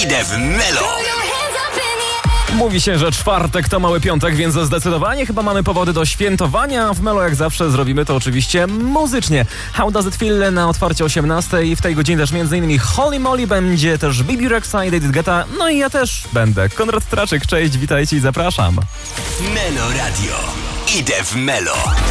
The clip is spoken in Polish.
Idę w Melo. Mówi się, że czwartek to mały piątek, więc zdecydowanie chyba mamy powody do świętowania. W Melo jak zawsze zrobimy to oczywiście muzycznie. How Does It Feel na otwarcie 18 i w tej godzinie też m.in. Holy Moly, będzie też Bibi Rexha i David Guetta, no i ja też będę. Konrad Traczyk, cześć, witajcie i zapraszam. Melo Radio. Idę w Melo.